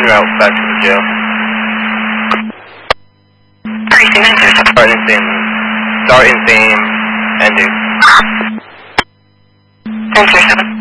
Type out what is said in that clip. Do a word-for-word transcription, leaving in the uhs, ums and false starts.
route back to the jail. Start in same. Start in same ending. ten zero seven.